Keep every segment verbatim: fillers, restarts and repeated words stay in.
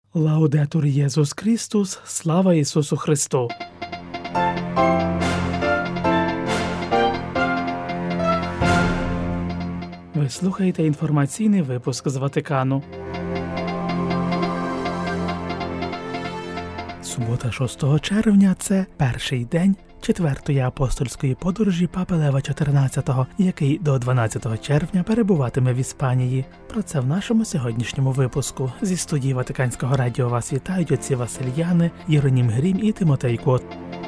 Лаудетур Єсус Христос, слава Ісусу Христу! Ви слухаєте інформаційний випуск з Ватикану. Субота, шостого червня – це перший день четвертої апостольської подорожі Папи Лева чотирнадцятого, який до дванадцятого червня перебуватиме в Іспанії. Про це в нашому сьогоднішньому випуску. Зі студії Ватиканського радіо вас вітають отці Василь Яни, Єронім Грім і Тимотей Кот.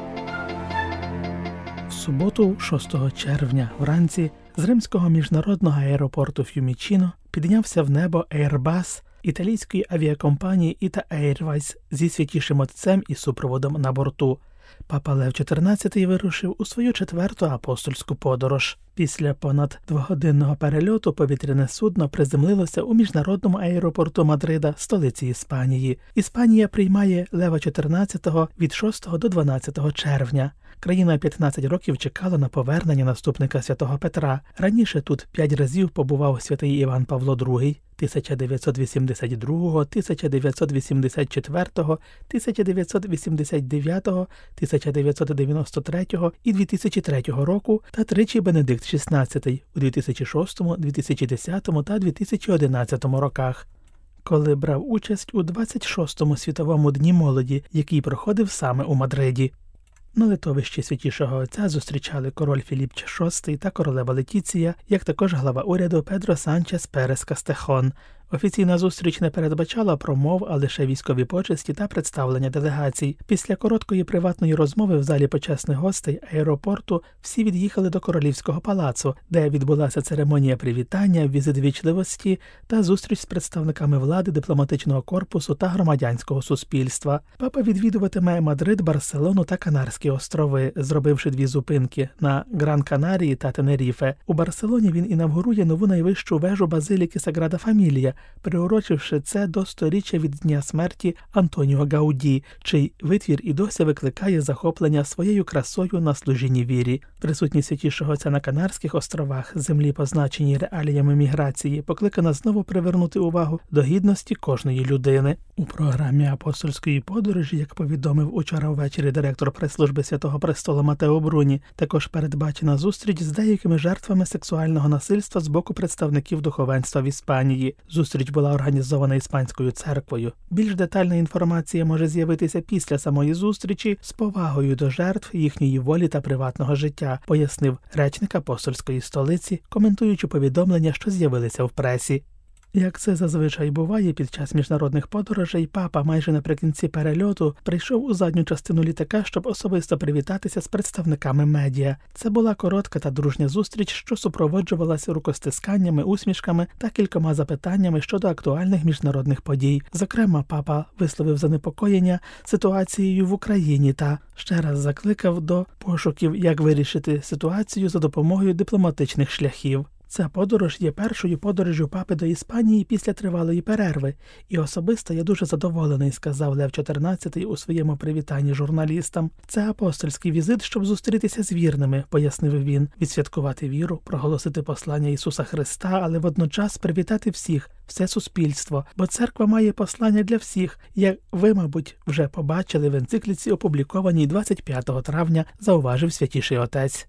В суботу, шостого червня, вранці, з римського міжнародного аеропорту Ф'юмічіно піднявся в небо Airbus італійської авіакомпанії Ita Airways зі Святішим Отцем і супроводом на борту. Папа Лев чотирнадцятий вирушив у свою четверту апостольську подорож. Після понад двогодинного перельоту повітряне судно приземлилося у міжнародному аеропорту Мадрида, столиці Іспанії. Іспанія приймає Лева чотирнадцятого від шостого до дванадцятого червня. Країна п'ятнадцять років чекала на повернення наступника святого Петра. Раніше тут п'ять разів побував святий Іван Павло другий – тисяча дев'ятсот вісімдесят другого, тисяча дев'ятсот вісімдесят четвертого, тисяча дев'ятсот вісімдесят дев'ятого, тисяча дев'ятсот дев'яносто третього і дві тисячі третього року та тричі Бенедикт шістнадцятий у дві тисячі шостому, дві тисячі десятому та дві тисячі одинадцятому роках. Коли брав участь у двадцять шостому світовому дні молоді, який проходив саме у Мадриді. На литовищі Святішого Отця зустрічали король Філіп шостий та королева Летіція, як також глава уряду Педро Санчес Перес Кастехон. Офіційна зустріч не передбачала промов, а лише військові почесті та представлення делегацій. Після короткої приватної розмови в залі почесних гостей аеропорту всі від'їхали до Королівського палацу, де відбулася церемонія привітання, візит вічливості та зустріч з представниками влади, дипломатичного корпусу та громадянського суспільства. Папа відвідуватиме Мадрид, Барселону та Канарські острови, зробивши дві зупинки на Гран-Канарії та Тенеріфе. У Барселоні він інавгурує нову найвищу вежу базиліки Саграда Фамілія, приурочивши це до сторіччя від дня смерті Антоніо Гауді, чий витвір і досі викликає захоплення своєю красою на служінні вірі. Присутність Святішого Отця на Канарських островах, землі, позначені реаліями міграції, покликана знову привернути увагу до гідності кожної людини. У програмі апостольської подорожі, як повідомив учора ввечері директор прес-служби Святого Престолу Матео Бруні, також передбачена зустріч з деякими жертвами сексуального насильства з боку представників духовенства в Іспанії. Зустріч була організована Іспанською церквою. Більш детальна інформація може з'явитися після самої зустрічі з повагою до жертв їхньої волі та приватного життя, пояснив речник апостольської столиці, коментуючи повідомлення, що з'явилися в пресі. Як це зазвичай буває під час міжнародних подорожей, папа майже наприкінці перельоту прийшов у задню частину літака, щоб особисто привітатися з представниками медіа. Це була коротка та дружня зустріч, що супроводжувалася рукостисканнями, усмішками та кількома запитаннями щодо актуальних міжнародних подій. Зокрема, папа висловив занепокоєння ситуацією в Україні та ще раз закликав до пошуків, як вирішити ситуацію за допомогою дипломатичних шляхів. Ця подорож є першою подорожжю папи до Іспанії після тривалої перерви. І особисто я дуже задоволений, сказав Лев чотирнадцятий у своєму привітанні журналістам. Це апостольський візит, щоб зустрітися з вірними, пояснив він, відсвяткувати віру, проголосити послання Ісуса Христа, але водночас привітати всіх, все суспільство, бо церква має послання для всіх, як ви, мабуть, вже побачили в енцикліці, опублікованій двадцять п'ятого травня, зауважив Святіший Отець.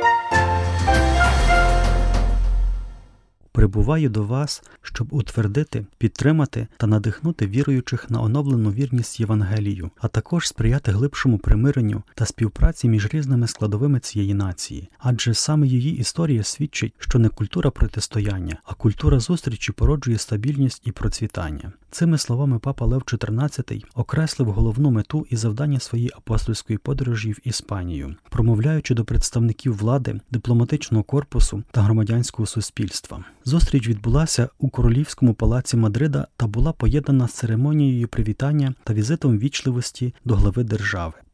Прибуваю до вас, щоб утвердити, підтримати та надихнути віруючих на оновлену вірність Євангелію, а також сприяти глибшому примиренню та співпраці між різними складовими цієї нації. Адже саме її історія свідчить, що не культура протистояння, а культура зустрічі породжує стабільність і процвітання. Цими словами папа Лев чотирнадцятий окреслив головну мету і завдання своєї апостольської подорожі в Іспанію, промовляючи до представників влади, дипломатичного корпусу та громадянського суспільства. Зустріч відбулася у Королівському палаці Мадрида та була поєднана з церемонією привітання та візитом вічливості до глави держави.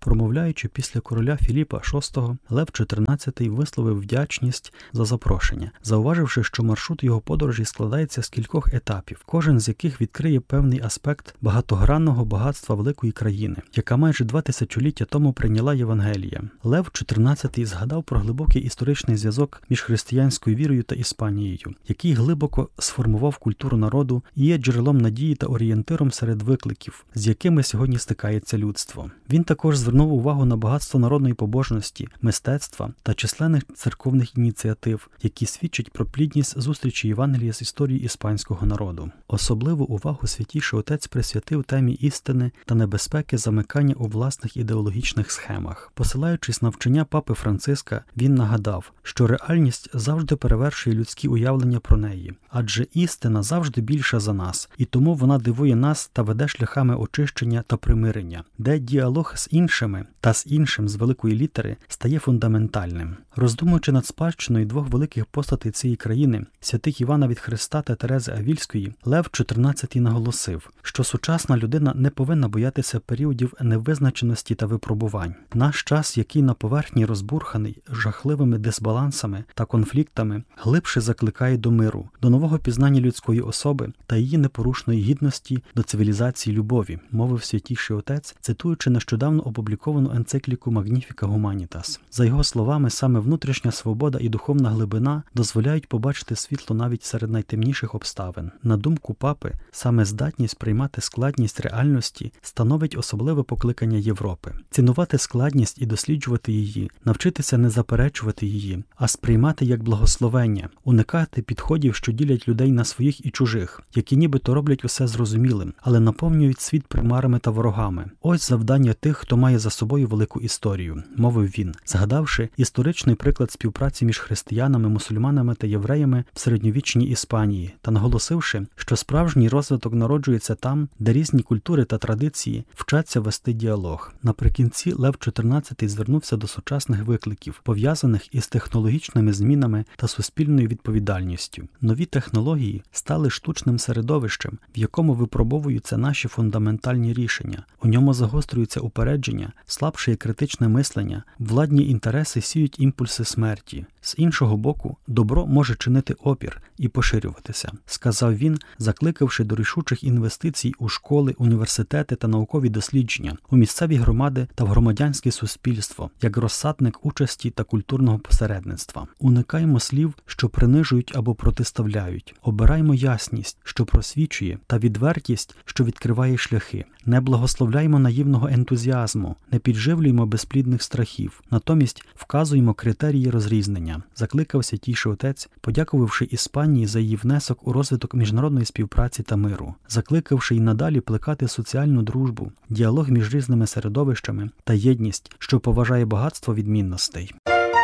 Промовляючи після короля Філіпа шостого, Лев чотирнадцятий висловив вдячність за запрошення, зауваживши, що маршрут його подорожі складається з кількох етапів, кожен з яких відкриє певний аспект багатогранного багатства великої країни, яка майже два тисячоліття тому прийняла Євангелія. Лев чотирнадцятий згадав про глибокий історичний зв'язок між християнською вірою та Іспанією, який глибоко сформував культуру народу і є джерелом надії та орієнтиром серед викликів, з якими сьогодні стикається людство. Він також звернув увагу на багатство народної побожності, мистецтва та численних церковних ініціатив, які свідчать про плідність зустрічі Євангелія з історією іспанського народу. Особливу увагу Святійший Отець присвятив темі істини та небезпеки замикання у власних ідеологічних схемах. Посилаючись на вчення папи Франциска, він нагадав, що реальність завжди перевершує людські уявлення про неї, адже істина завжди більша за нас, і тому вона дивує нас та веде шляхами очищення та примирення, де діалог з іншими та з іншим з великої літери стає фундаментальним. Роздумуючи над спадщиною двох великих постатей цієї країни, святих Івана від Христа та Терези Авільської, Лев чотирнадцятий наголосив, що сучасна людина не повинна боятися періодів невизначеності та випробувань. Наш час, який на поверхні розбурханий жахливими дисбалансами та конфліктами, глибше закликає до миру, до нового пізнання людської особи та її непорушної гідності до цивілізації любові, мовив Святійший Отець, цитуючи нещодавно опубліковану енцикліку Magnificat Humanitas. За його словами, саме внутрішня свобода і духовна глибина дозволяють побачити світло навіть серед найтемніших обставин. На думку папи, саме здатність приймати складність реальності становить особливе покликання Європи. Цінувати складність і досліджувати її, навчитися не заперечувати її, а сприймати як благословення, уникати підходів, що ділять людей на своїх і чужих, які нібито роблять усе зрозумілим, але наповнюють світ примарами та ворогами. Ось завдання тих, хто має за собою велику історію, мовив він, згадавши історичний приклад співпраці між християнами, мусульманами та євреями в середньовічній Іспанії, та наголосивши, що справжній розвиток народжується там, де різні культури та традиції вчаться вести діалог. Наприкінці Лев чотирнадцятий звернувся до сучасних викликів, пов'язаних із технологічними змінами та суспільною відповідальністю. Нові технології стали штучним середовищем, в якому випробовуються наші фундаментальні рішення. У ньому загострюються упередження, слабшає критичне мислення, владні інтереси сіють імпульси смерті. З іншого боку, добро може чинити опір і поширюватися, сказав він, закликавши до рішучих інвестицій у школи, університети та наукові дослідження, у місцеві громади та в громадянське суспільство, як розсадник участі та культурного посередництва. Уникаймо слів, що принижують або протиставляють. Обираймо ясність, що просвічує, та відвертість, що відкриває шляхи. Не благословляймо наївного ентузіазму, не підживлюймо безплідних страхів, натомість вказуємо критерії розрізнення, закликав Святійший Отець, подякувавши Іспанії за її внесок у розвиток міжнародної співпраці та миру, закликавши й надалі плекати соціальну дружбу, діалог між різними середовищами та єдність, що поважає багатство відмінностей.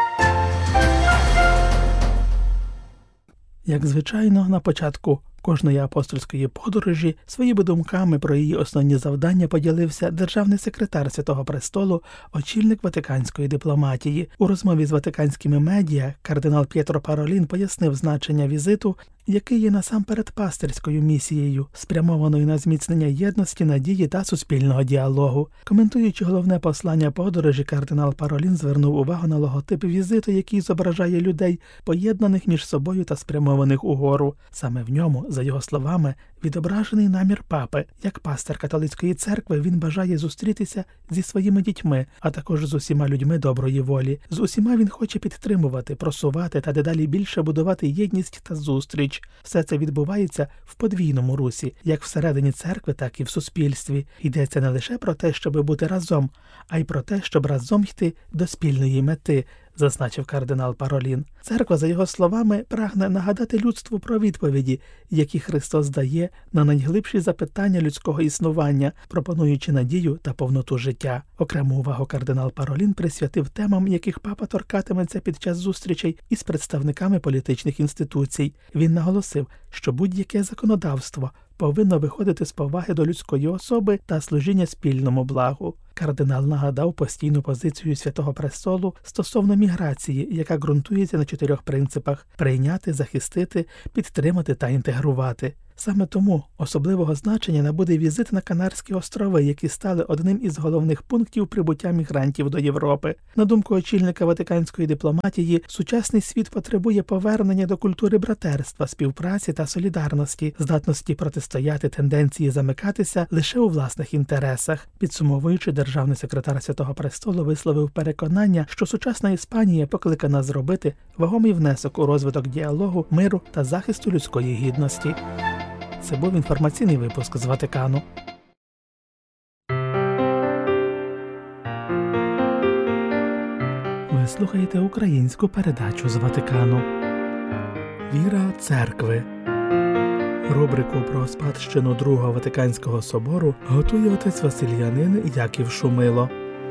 Як звичайно, на початку кожної апостольської подорожі своїми думками про її основні завдання поділився державний секретар Святого Престолу, очільник ватиканської дипломатії. У розмові з ватиканськими медіа кардинал П'єтро Паролін пояснив значення візиту, який є насамперед пастирською місією, спрямованою на зміцнення єдності, надії та суспільного діалогу. Коментуючи головне послання подорожі, кардинал Паролін звернув увагу на логотип візиту, який зображає людей, поєднаних між собою та спрямованих угору. Саме в ньому, за його словами, відображений намір папи. Як пастир католицької церкви він бажає зустрітися зі своїми дітьми, а також з усіма людьми доброї волі. З усіма він хоче підтримувати, просувати та дедалі більше будувати єдність та зустріч. Все це відбувається в подвійному русі, як всередині церкви, так і в суспільстві. Йдеться не лише про те, щоб бути разом, а й про те, щоб разом йти до спільної мети, зазначив кардинал Паролін. Церква, за його словами, прагне нагадати людству про відповіді, які Христос дає на найглибші запитання людського існування, пропонуючи надію та повноту життя. Окрему увагу кардинал Паролін присвятив темам, яких папа торкатиметься під час зустрічей із представниками політичних інституцій. Він наголосив, що будь-яке законодавство повинно виходити з поваги до людської особи та служіння спільному благу. Кардинал нагадав постійну позицію Святого Престолу стосовно міграції, яка ґрунтується на чотирьох принципах – прийняти, захистити, підтримати та інтегрувати. Саме тому особливого значення набуде візит на Канарські острови, які стали одним із головних пунктів прибуття мігрантів до Європи. На думку очільника ватиканської дипломатії, сучасний світ потребує повернення до культури братерства, співпраці та солідарності, здатності протистояти тенденції замикатися лише у власних інтересах. Підсумовуючи, державний секретар Святого Престолу висловив переконання, що сучасна Іспанія покликана зробити вагомий внесок у розвиток діалогу, миру та захисту людської гідності. Це був інформаційний випуск з Ватикану. Ви слухаєте українську передачу з Ватикану. Віра церкви. Рубрику про спадщину Другого Ватиканського собору готує отець Василянин Яків Шумило.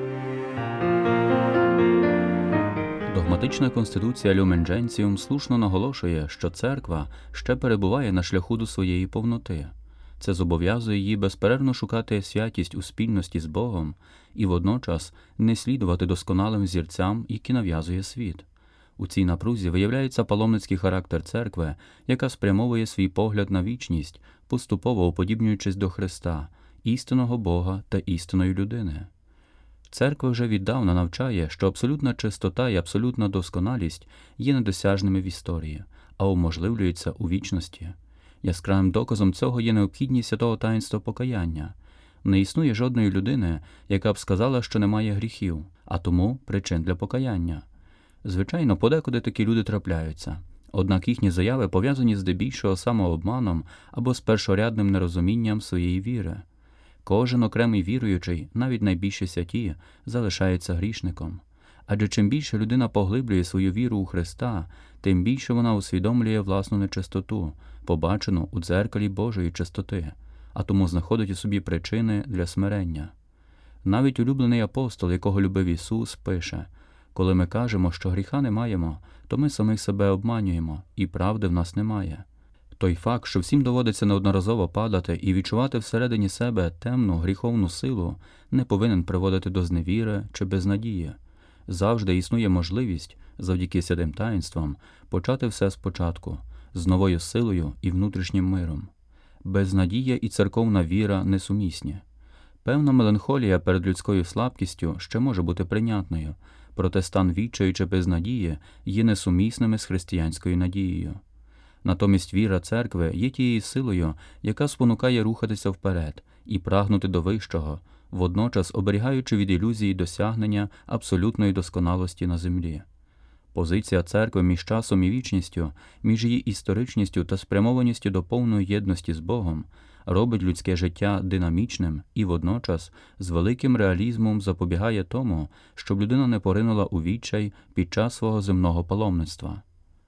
Догматична конституція Lumen Gentium слушно наголошує, що церква ще перебуває на шляху до своєї повноти. Це зобов'язує її безперервно шукати святість у спільності з Богом і водночас не слідувати досконалим зірцям, які нав'язує світ. У цій напрузі виявляється паломницький характер церкви, яка спрямовує свій погляд на вічність, поступово уподібнюючись до Христа, істинного Бога та істинної людини. Церква вже віддавна навчає, що абсолютна чистота і абсолютна досконалість є недосяжними в історії, а уможливлюються у вічності. Яскравим доказом цього є необхідність святого таїнства покаяння. Не існує жодної людини, яка б сказала, що немає гріхів, а тому причин для покаяння. Звичайно, подекуди такі люди трапляються, однак їхні заяви пов'язані здебільшого самообманом або з першорядним нерозумінням своєї віри. Кожен окремий віруючий, навіть найбільші святі, залишається грішником. Адже чим більше людина поглиблює свою віру у Христа, тим більше вона усвідомлює власну нечистоту, побачену у дзеркалі Божої чистоти, а тому знаходить у собі причини для смирення. Навіть улюблений апостол, якого любив Ісус, пише: «Коли ми кажемо, що гріха не маємо, то ми самих себе обманюємо, і правди в нас немає». Той факт, що всім доводиться неодноразово падати і відчувати всередині себе темну, гріховну силу, не повинен приводити до зневіри чи безнадії. Завжди існує можливість, завдяки святим таїнствам, почати все спочатку, з новою силою і внутрішнім миром. Безнадія і церковна віра несумісні. Певна меланхолія перед людською слабкістю ще може бути прийнятною, проте стан відчаю чи безнадії є несумісними з християнською надією. Натомість віра церкви є тією силою, яка спонукає рухатися вперед і прагнути до вищого, водночас оберігаючи від ілюзії досягнення абсолютної досконалості на землі. Позиція церкви між часом і вічністю, між її історичністю та спрямованістю до повної єдності з Богом робить людське життя динамічним і водночас з великим реалізмом запобігає тому, щоб людина не поринула у відчай під час свого земного паломництва.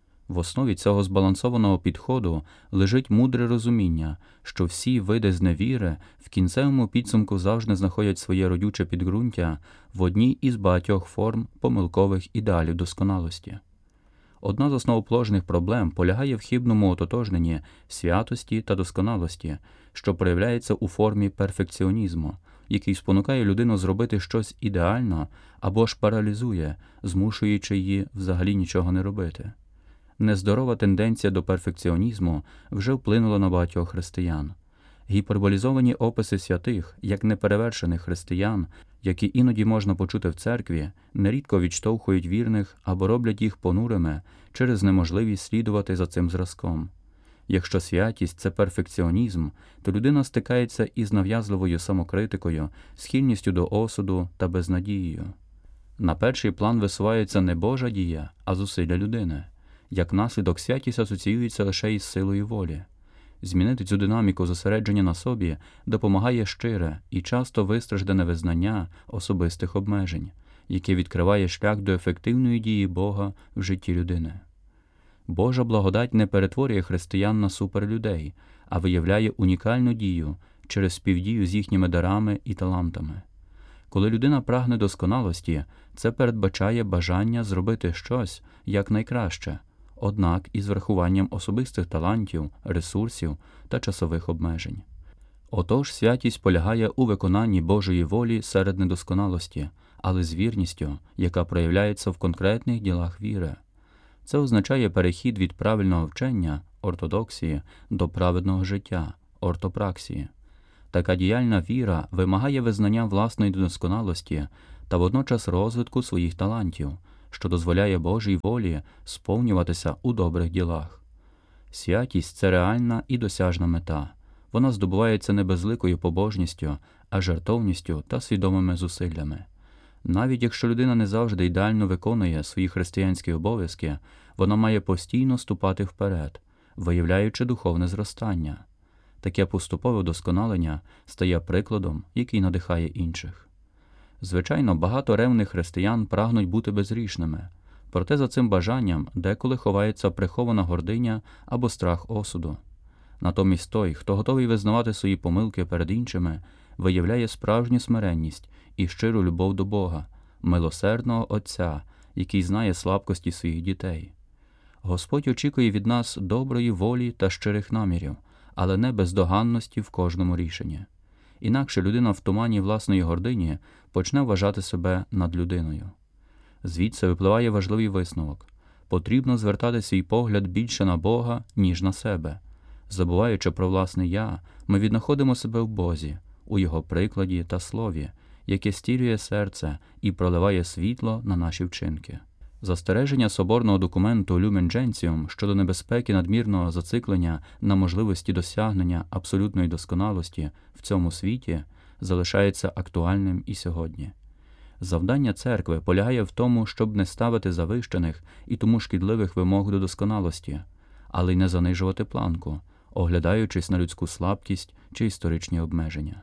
В основі цього збалансованого підходу лежить мудре розуміння, що всі види зневіри в кінцевому підсумку завжди знаходять своє родюче підґрунтя в одній із багатьох форм помилкових ідеалів досконалості. Одна з основоположних проблем полягає в хибному ототожненні святості та досконалості, що проявляється у формі перфекціонізму, який спонукає людину зробити щось ідеально або ж паралізує, змушуючи її взагалі нічого не робити. Нездорова тенденція до перфекціонізму вже вплинула на багатьох християн. Гіперболізовані описи святих, як неперевершених християн, які іноді можна почути в церкві, нерідко відштовхують вірних або роблять їх понурими через неможливість слідувати за цим зразком. Якщо святість – це перфекціонізм, то людина стикається із нав'язливою самокритикою, схильністю до осуду та безнадією. На перший план висувається не Божа дія, а зусилля людини. Як наслідок, святість асоціюється лише із силою волі. Змінити цю динаміку зосередження на собі допомагає щире і часто вистраждане визнання особистих обмежень, яке відкриває шлях до ефективної дії Бога в житті людини. Божа благодать не перетворює християн на суперлюдей, а виявляє унікальну дію через співдію з їхніми дарами і талантами. Коли людина прагне досконалості, це передбачає бажання зробити щось якнайкраще, однак із врахуванням особистих талантів, ресурсів та часових обмежень. Отож, святість полягає у виконанні Божої волі серед недосконалості, але з вірністю, яка проявляється в конкретних ділах віри. Це означає перехід від правильного вчення ортодоксії до праведного життя, ортопраксії. Така діяльна віра вимагає визнання власної недосконалості та водночас розвитку своїх талантів, що дозволяє Божій волі сповнюватися у добрих ділах. Святість – це реальна і досяжна мета. Вона здобувається не безликою побожністю, а жертовністю та свідомими зусиллями. Навіть якщо людина не завжди ідеально виконує свої християнські обов'язки, вона має постійно ступати вперед, виявляючи духовне зростання. Таке поступове вдосконалення стає прикладом, який надихає інших. Звичайно, багато ревних християн прагнуть бути безгрішними, проте за цим бажанням деколи ховається прихована гординя або страх осуду. Натомість той, хто готовий визнавати свої помилки перед іншими, виявляє справжню смиренність і щиру любов до Бога, милосердного Отця, який знає слабкості своїх дітей. Господь очікує від нас доброї волі та щирих намірів, але не бездоганності в кожному рішенні. Інакше людина в тумані власної гордині почне вважати себе надлюдиною. Звідси випливає важливий висновок. Потрібно звертати свій погляд більше на Бога, ніж на себе. Забуваючи про власне «я», ми віднаходимо себе в Бозі, у Його прикладі та слові, яке стілює серце і проливає світло на наші вчинки. Застереження соборного документу Lumen Gentium щодо небезпеки надмірного зациклення на можливості досягнення абсолютної досконалості в цьому світі залишається актуальним і сьогодні. Завдання церкви полягає в тому, щоб не ставити завищених і тому шкідливих вимог до досконалості, але й не занижувати планку, оглядаючись на людську слабкість чи історичні обмеження.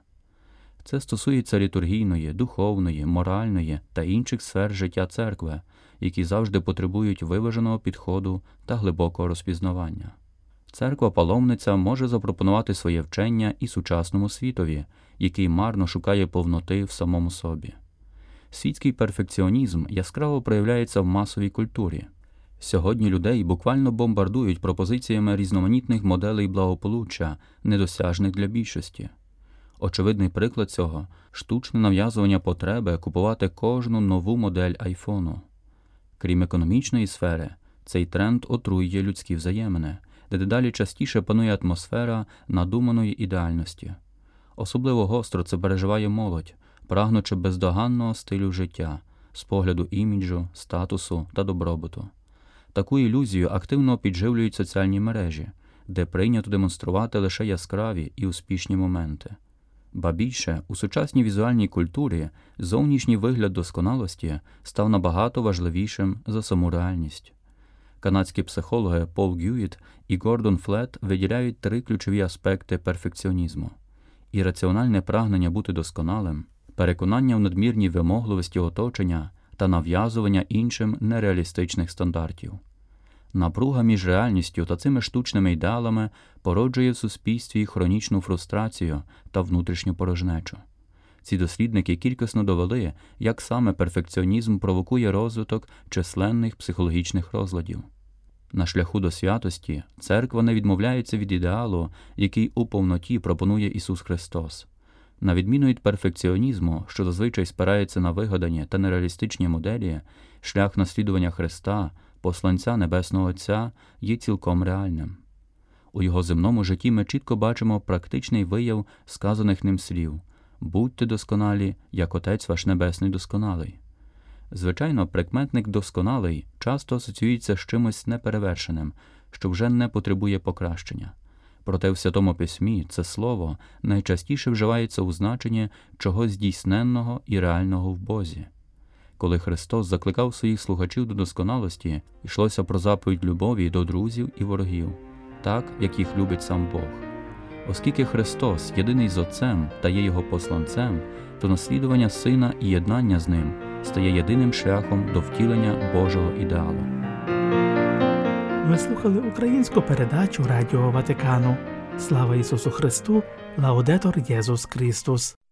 Це стосується літургійної, духовної, моральної та інших сфер життя церкви, які завжди потребують виваженого підходу та глибокого розпізнавання. Церква-паломниця може запропонувати своє вчення і сучасному світові, який марно шукає повноти в самому собі. Світський перфекціонізм яскраво проявляється в масовій культурі. Сьогодні людей буквально бомбардують пропозиціями різноманітних моделей благополуччя, недосяжних для більшості. Очевидний приклад цього – штучне нав'язування потреби купувати кожну нову модель айфону. Крім економічної сфери, цей тренд отруює людські взаємини, де дедалі частіше панує атмосфера надуманої ідеальності. Особливо гостро це переживає молодь, прагнучи бездоганного стилю життя, з погляду іміджу, статусу та добробуту. Таку ілюзію активно підживлюють соціальні мережі, де прийнято демонструвати лише яскраві і успішні моменти. Ба більше, у сучасній візуальній культурі зовнішній вигляд досконалості став набагато важливішим за саму реальність. Канадські психологи Пол Гюїт і Гордон Флет виділяють три ключові аспекти перфекціонізму – ірраціональне прагнення бути досконалим, переконання в надмірній вимогливості оточення та нав'язування іншим нереалістичних стандартів. Напруга між реальністю та цими штучними ідеалами породжує в суспільстві хронічну фрустрацію та внутрішню порожнечу. Ці дослідники кількісно довели, як саме перфекціонізм провокує розвиток численних психологічних розладів. На шляху до святості церква не відмовляється від ідеалу, який у повноті пропонує Ісус Христос. На відміну від перфекціонізму, що зазвичай спирається на вигадані та нереалістичні моделі, шлях наслідування Христа, посланця Небесного Отця, є цілком реальним. У його земному житті ми чітко бачимо практичний вияв сказаних ним слів «Будьте досконалі, як Отець ваш Небесний досконалий». Звичайно, прикметник «досконалий» часто асоціюється з чимось неперевершеним, що вже не потребує покращення. Проте в Святому Письмі це слово найчастіше вживається у значенні чогось здійсненного і реального в Бозі. Коли Христос закликав своїх слухачів до досконалості, йшлося про заповідь любові до друзів і ворогів, так, як їх любить сам Бог. Оскільки Христос єдиний з Отцем та є Його посланцем, то наслідування Сина і єднання з Ним стає єдиним шляхом до втілення Божого ідеалу. Ви слухали українську передачу Радіо Ватикану. Слава Ісусу Христу! Лаудетор Єсус Христос!